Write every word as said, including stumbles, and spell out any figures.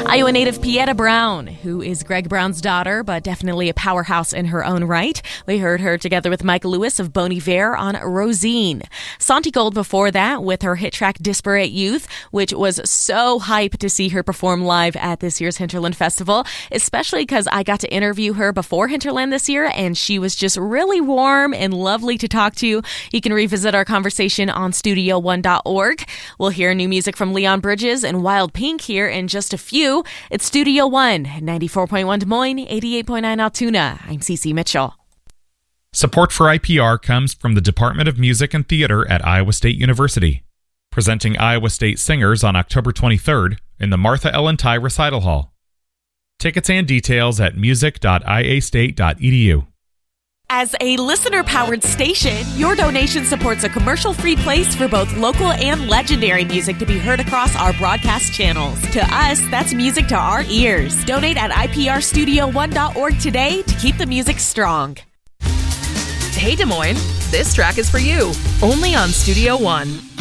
Iowa native Pieta Brown, who is Greg Brown's daughter, but definitely a powerhouse in her own right. We heard her together with Mike Lewis of Bon Iver on Rosine. Santi Gold before that with her hit track Disparate Youth, which was so hype to see her perform live at this year's Hinterland Festival, especially because I got to interview her before Hinterland this year, and she was just really warm and lovely to talk to. You can revisit our conversation on studio one dot org. We'll hear new music from Leon Bridges and Wild Pink here in just a few. It's Studio One, ninety-four point one Des Moines, eighty-eight point nine Altoona. I'm Cece Mitchell. Support for I P R comes from the Department of Music and Theater at Iowa State University, presenting Iowa State Singers on October twenty-third in the Martha Ellen Ty Recital Hall. Tickets and details at music dot i a state dot e d u. As a listener-powered station, your donation supports a commercial-free place for both local and legendary music to be heard across our broadcast channels. To us, that's music to our ears. Donate at I P R studio one dot org today to keep the music strong. Hey, Des Moines, this track is for you, only on Studio One.